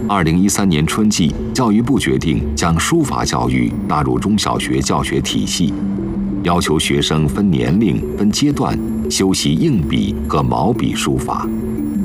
2013年春季，教育部决定将书法教育纳入中小学教学体系，要求学生分年龄、分阶段修习硬笔和毛笔书法，